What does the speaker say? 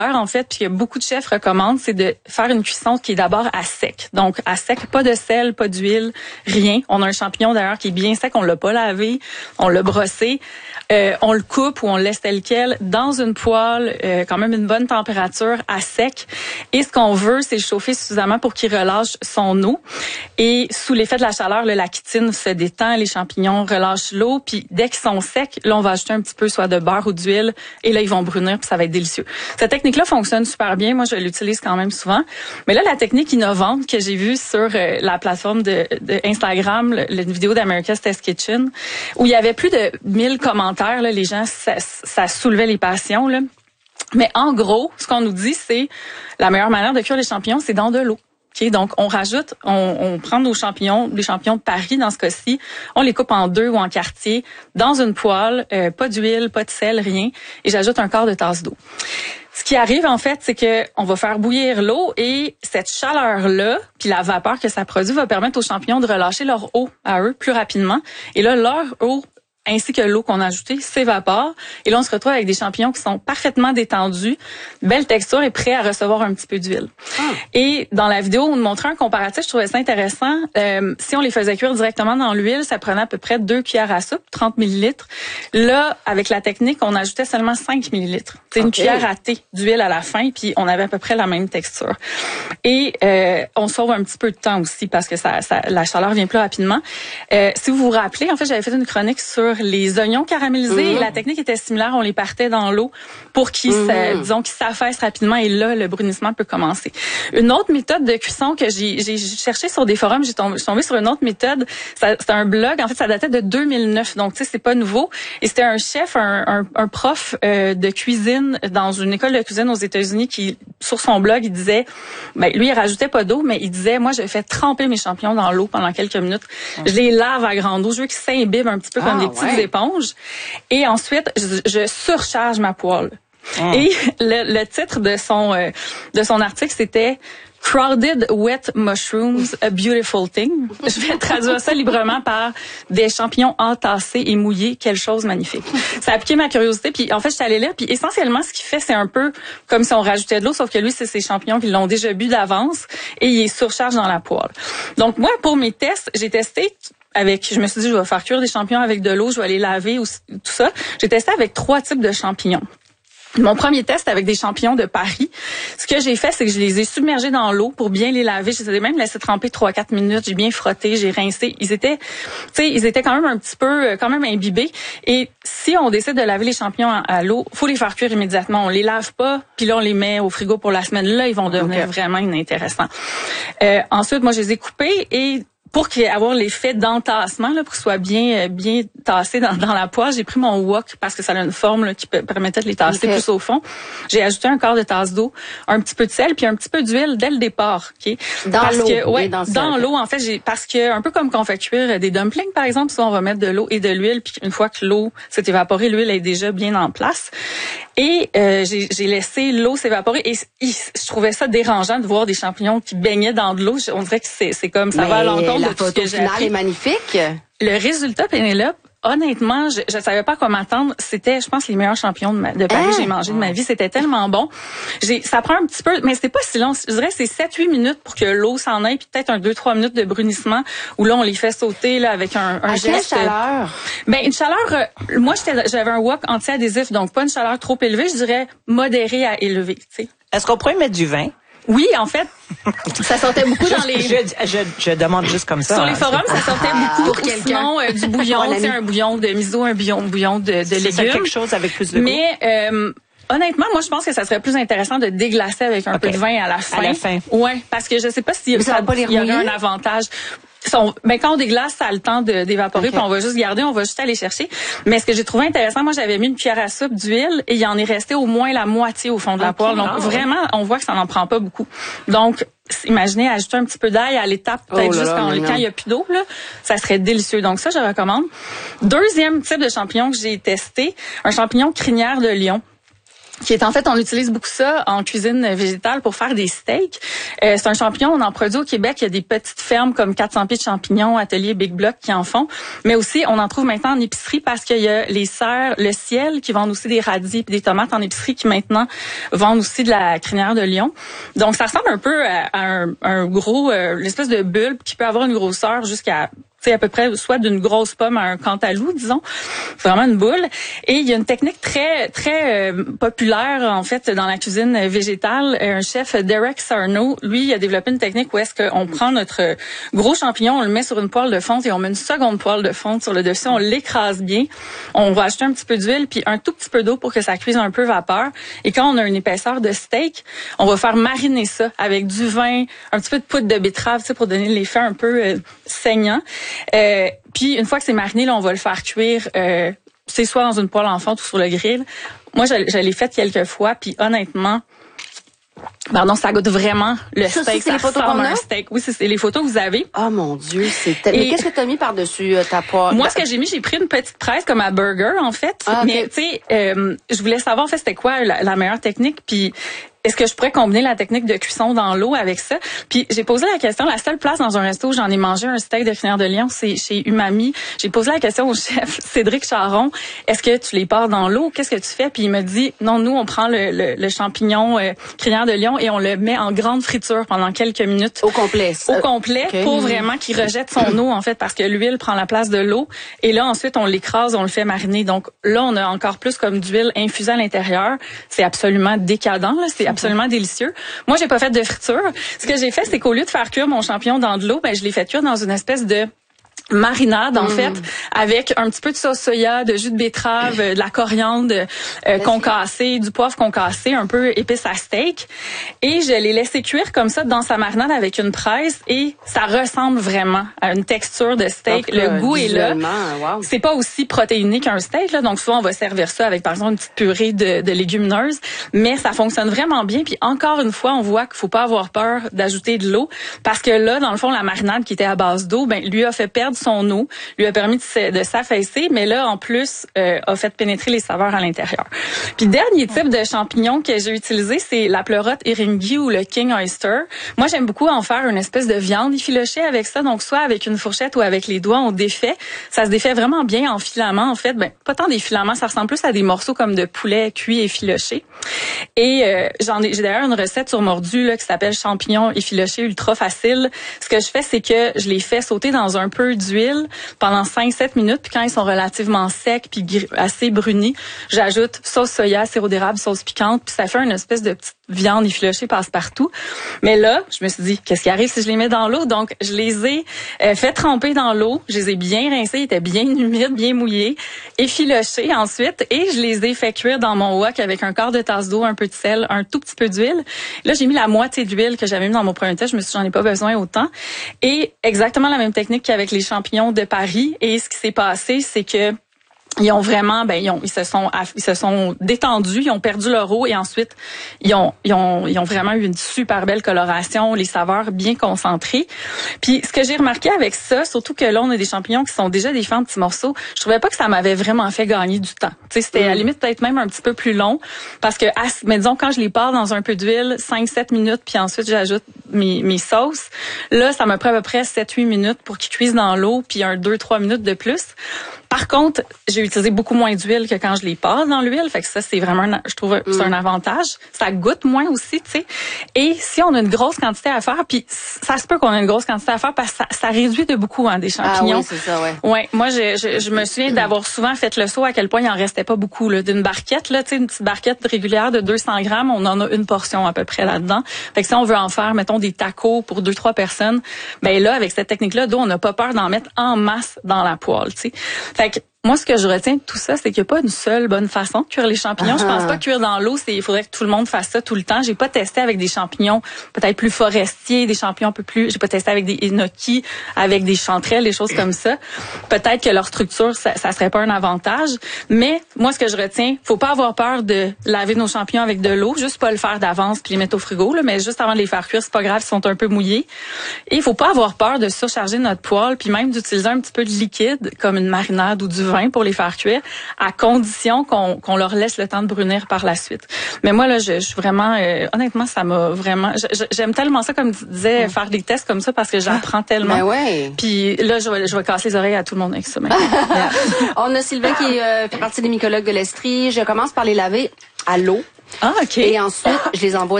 en fait, puis que beaucoup de chefs recommandent, c'est de faire une cuisson qui est d'abord à sec. Donc, à sec, pas de sel, pas d'huile, rien. On a un champignon, d'ailleurs, qui est bien sec. On l'a pas lavé, on l'a brossé. On le coupe ou on le laisse tel quel dans une poêle, quand même une bonne température, à sec. Et ce qu'on veut, c'est le chauffer suffisamment pour qu'il relâche son eau. Et sous l'effet de la chaleur, la chitine se détend, les champignons relâchent l'eau. Puis dès qu'ils sont secs, là, on va ajouter un petit peu soit de beurre ou d'huile. Et là, ils vont brunir, puis ça va être délicieux. Cette technique-là fonctionne super bien. Moi, je l'utilise quand même souvent. Mais là, la technique innovante que j'ai vue sur la plateforme de Instagram, la vidéo d'America's Test Kitchen, où il y avait plus de 1000 commentaires, là, les gens, ça soulevait les passions, là. Mais en gros, ce qu'on nous dit, c'est la meilleure manière de cuire les champignons, c'est dans de l'eau. Okay, donc on rajoute, on prend nos champignons, des champignons de Paris dans ce cas-ci, on les coupe en 2 ou en quartiers dans une poêle, pas d'huile, pas de sel, rien, et j'ajoute un quart de tasse d'eau. Ce qui arrive en fait, c'est que on va faire bouillir l'eau et cette chaleur-là, puis la vapeur que ça produit va permettre aux champignons de relâcher leur eau à eux plus rapidement. Et là, leur eau ainsi que l'eau qu'on a ajoutée s'évapore. Et là, on se retrouve avec des champignons qui sont parfaitement détendus, belle texture et prêts à recevoir un petit peu d'huile. Et dans la vidéo, on montrait un comparatif, je trouvais ça intéressant. Si on les faisait cuire directement dans l'huile, ça prenait à peu près 2 cuillères à soupe, 30 millilitres. Là, avec la technique, on ajoutait seulement 5 millilitres. C'est une cuillère à thé d'huile à la fin, puis on avait à peu près la même texture. Et on sauve un petit peu de temps aussi parce que la chaleur vient plus rapidement. Si vous vous rappelez, en fait, j'avais fait une chronique sur les oignons caramélisés et la technique était similaire. On les partait dans l'eau pour qu'ils qu'ils s'affaissent rapidement et là, le brunissement peut commencer. Une autre méthode de cuisson que j'ai cherché sur des forums, je suis tombée sur une autre méthode. C'était un blog, en fait, ça datait de 2009, donc tu sais, c'est pas nouveau. Et c'était un chef, un prof de cuisine dans une école de cuisine aux États-Unis qui, sur son blog, il disait, lui, il rajoutait pas d'eau, mais il disait, moi, je fais tremper mes champignons dans l'eau pendant quelques minutes. Je les lave à grande eau, je veux qu'ils s'imbibent un petit peu comme des petites éponges. Et ensuite, je surcharge ma poêle. Et le titre de son article, c'était Crowded Wet Mushrooms, a Beautiful Thing. Je vais traduire ça librement par des champignons entassés et mouillés, quelle chose magnifique. Ça a piqué ma curiosité, puis en fait, je suis allée là, puis essentiellement, ce qu'il fait, c'est un peu comme si on rajoutait de l'eau, sauf que lui, c'est ces champignons qui l'ont déjà bu d'avance et il les surcharge dans la poêle. Donc moi, pour mes tests, j'ai testé je me suis dit, je vais faire cuire des champignons avec de l'eau, je vais les laver, tout ça. J'ai testé avec 3 types de champignons. Mon premier test avec des champignons de Paris, ce que j'ai fait, c'est que je les ai submergés dans l'eau pour bien les laver. Je les ai même laissés tremper 3-4 minutes. J'ai bien frotté, j'ai rincé. Ils étaient quand même un petit peu, quand même imbibés. Et si on décide de laver les champignons à l'eau, faut les faire cuire immédiatement. On les lave pas, puis là, on les met au frigo pour la semaine. Là, ils vont devenir vraiment inintéressants. Ensuite, moi, je les ai coupés et pour avoir l'effet d'entassement, là, pour que ce soit bien tassé dans la poêle, j'ai pris mon wok parce que ça a une forme là, qui permettait de les tasser plus au fond. J'ai ajouté un quart de tasse d'eau, un petit peu de sel puis un petit peu d'huile dès le départ. Okay? Dans l'eau, en fait, parce que un peu comme quand on fait cuire des dumplings par exemple, ça on va mettre de l'eau et de l'huile puis une fois que l'eau s'est évaporée, l'huile est déjà bien en place. Et j'ai laissé l'eau s'évaporer et je trouvais ça dérangeant de voir des champignons qui baignaient dans de l'eau. On dirait que c'est comme ça va à l'encontre de tout ce que j'ai appris. La photo finale est magnifique. Le résultat, Pénélope, honnêtement, je savais pas quoi m'attendre. C'était, je pense, les meilleurs champignons de Paris que j'ai mangé de ma vie. C'était tellement bon. Ça prend un petit peu, mais c'était pas si long. Je dirais c'est 7-8 minutes pour que l'eau s'en aille, puis peut-être 2-3 minutes de brunissement où là, on les fait sauter là avec un geste. Quelle chaleur? Une chaleur, moi, j'avais un wok anti-adhésif, donc pas une chaleur trop élevée, je dirais modérée à élevée, tu sais. Est-ce qu'on pourrait mettre du vin? Oui, en fait, ça sortait beaucoup dans les... Je demande juste comme ça. Sur les forums, ça sortait beaucoup. Ou sinon, du bouillon, un bouillon de miso, un bouillon de légumes. C'est quelque chose avec plus de goût. Mais honnêtement, moi, je pense que ça serait plus intéressant de déglacer avec un peu de vin à la fin. À la fin. Ouais, parce que je sais pas s'il y aurait un avantage. Quand on déglace, ça a le temps d'évaporer, puis on va juste garder, on va juste aller chercher. Mais ce que j'ai trouvé intéressant, moi, j'avais mis une cuillère à soupe d'huile et il en est resté au moins la moitié au fond de la poêle. Donc, vraiment, on voit que ça n'en prend pas beaucoup. Donc, imaginez ajouter un petit peu d'ail à l'étape, peut-être juste quand il n'y a plus d'eau, là, ça serait délicieux. Donc, ça, je recommande. Deuxième type de champignon que j'ai testé, un champignon crinière de lion. qui est en fait, on utilise beaucoup ça en cuisine végétale pour faire des steaks. C'est un champignon, on en produit au Québec. Il y a des petites fermes comme 400 pieds de champignons, Atelier Big Block qui en font. Mais aussi, on en trouve maintenant en épicerie parce qu'il y a les serres, le ciel qui vendent aussi des radis et des tomates en épicerie qui maintenant vendent aussi de la crinière de lion. Donc, ça ressemble un peu à un gros, l'espèce de bulbe qui peut avoir une grosseur jusqu'à à peu près soit d'une grosse pomme à un cantaloupe, disons. C'est vraiment une boule. Et il y a une technique très très populaire en fait dans la cuisine végétale. Un chef, Derek Sarno, lui, il a développé une technique où est-ce qu'on prend notre gros champignon, on le met sur une poêle de fonte et on met une seconde poêle de fonte sur le dessus, on l'écrase bien. On va ajouter un petit peu d'huile puis un tout petit peu d'eau pour que ça cuise un peu vapeur. Et quand on a une épaisseur de steak, on va faire mariner ça avec du vin, un petit peu de poudre de betterave, pour donner l'effet un peu saignant. Puis une fois que c'est mariné, là, on va le faire cuire. C'est soit dans une poêle en fonte ou sur le grill. Moi, je l'ai fait quelques fois, puis honnêtement, ça goûte vraiment le steak. C'est les photos qu'on a? Un steak. Oui, c'est les photos que vous avez. Oh mon Dieu, mais qu'est-ce que tu as mis par-dessus ta poêle? Moi, ce que j'ai pris une petite presse comme à burger, en fait. Ah, okay. Mais tu sais, je voulais savoir en fait c'était quoi la meilleure technique, puis est-ce que je pourrais combiner la technique de cuisson dans l'eau avec ça? Puis j'ai posé la question, la seule place dans un resto où j'en ai mangé un steak de crinière de lion, c'est chez Umami. J'ai posé la question au chef Cédric Charon, est-ce que tu les pars dans l'eau? Qu'est-ce que tu fais? Puis il me dit, non, nous, on prend le champignon crinière de lion et on le met en grande friture pendant quelques minutes. Au complet. Okay. Pour vraiment qu'il rejette son eau, en fait, parce que l'huile prend la place de l'eau. Et là, ensuite, on l'écrase, on le fait mariner. Donc là, on a encore plus comme d'huile infusée à l'intérieur. C'est absolument décadent, là. C'est absolument délicieux. Moi, j'ai pas fait de friture. Ce que j'ai fait, c'est qu'au lieu de faire cuire mon champignon dans de l'eau, je l'ai fait cuire dans une espèce de marinade, en fait, avec un petit peu de sauce soya, de jus de betterave, de la coriandre concassée, du poivre concassé, un peu épice à steak. Et je l'ai laissé cuire comme ça dans sa marinade avec une presse et ça ressemble vraiment à une texture de steak. Donc, le goût est là. Wow. C'est pas aussi protéiné qu'un steak, là. Donc, souvent, on va servir ça avec, par exemple, une petite purée de légumineuses. Mais ça fonctionne vraiment bien. Puis, encore une fois, on voit qu'il faut pas avoir peur d'ajouter de l'eau parce que là, dans le fond, la marinade qui était à base d'eau, lui a fait perdre son eau, lui a permis de s'affaisser, mais là, en plus, a fait pénétrer les saveurs à l'intérieur. Puis, dernier type de champignon que j'ai utilisé, c'est la pleurote Iringi ou le King Oyster. Moi, j'aime beaucoup en faire une espèce de viande effilochée avec ça. Donc, soit avec une fourchette ou avec les doigts, on défait. Ça se défait vraiment bien en filaments, en fait. Pas tant des filaments, ça ressemble plus à des morceaux comme de poulet cuit effiloché. Et j'ai d'ailleurs une recette sur Mordu là, qui s'appelle champignon effiloché ultra facile. Ce que je fais, c'est que je les fais sauter dans un peu d'huile pendant 5-7 minutes. Puis quand ils sont relativement secs puis assez brunis, j'ajoute sauce soya, sirop d'érable, sauce piquante. Puis ça fait une espèce de petite viande effilochée passe-partout. Mais là, je me suis dit, qu'est-ce qui arrive si je les mets dans l'eau? Donc, je les ai fait tremper dans l'eau. Je les ai bien rincés, ils étaient bien humides, bien mouillés, effilochés ensuite. Et je les ai fait cuire dans mon wok avec un quart de tasse d'eau, un peu de sel, un tout petit peu d'huile. Là, j'ai mis la moitié d'huile que j'avais mis dans mon premier test. Je me suis dit, j'en ai pas besoin autant. Et exactement la même technique qu'avec les champignons de Paris. Et ce qui s'est passé, c'est que ils ont vraiment, ils se sont détendus, ils ont perdu leur eau et ensuite ils ont vraiment eu une super belle coloration, les saveurs bien concentrées. Puis ce que j'ai remarqué avec ça, surtout que là on a des champignons qui sont déjà des fins de petits morceaux, je trouvais pas que ça m'avait vraiment fait gagner du temps. Tu sais, c'était à la limite peut-être même un petit peu plus long parce que mais disons quand je les pars dans un peu d'huile, 5-7 minutes puis ensuite j'ajoute mes sauces, là ça me prend à peu près 7-8 minutes pour qu'ils cuisent dans l'eau puis 2-3 minutes de plus. Par contre, j'ai utilisé beaucoup moins d'huile que quand je les passe dans l'huile. Fait que ça, c'est vraiment, je trouve, c'est un avantage. Ça goûte moins aussi, tu sais. Et si on a une grosse quantité à faire, puis ça se peut qu'on ait une grosse quantité à faire parce que ça réduit de beaucoup des champignons. Ah oui, c'est ça, ouais. Ouais, moi, je me souviens d'avoir souvent fait le saut à quel point il en restait pas beaucoup, là. D'une barquette, là, tu sais, une petite barquette régulière de 200 grammes, on en a une portion à peu près là-dedans. Fait que si on veut en faire, mettons, des tacos pour 2-3 personnes, là, avec cette technique-là, on n'a pas peur d'en mettre en masse dans la poêle, tu sais. Fait que moi, ce que je retiens de tout ça, c'est qu'il n'y a pas une seule bonne façon de cuire les champignons. Je pense pas que cuire dans l'eau, il faudrait que tout le monde fasse ça tout le temps. J'ai pas testé avec des champignons peut-être plus forestiers, des champignons un peu plus, j'ai pas testé avec des enoki, avec des chanterelles, des choses comme ça. Peut-être que leur structure, ça serait pas un avantage. Mais, moi, ce que je retiens, faut pas avoir peur de laver nos champignons avec de l'eau. Juste pas le faire d'avance puis les mettre au frigo, là. Mais juste avant de les faire cuire, c'est pas grave, ils sont un peu mouillés. Et il faut pas avoir peur de surcharger notre poêle puis même d'utiliser un petit peu de liquide, comme une marinade ou du vin pour les faire cuire, à condition qu'on leur laisse le temps de brunir par la suite. Mais moi, là, je suis vraiment, honnêtement, ça m'a vraiment, j'aime tellement ça, comme tu disais, faire des tests comme ça parce que j'apprends tellement. Ben ouais. Puis là, je vais casser les oreilles à tout le monde avec ça. On a Sylvain qui fait partie des mycologues de l'Estrie. Je commence par les laver à l'eau. Ah, OK. Et ensuite, je les envoie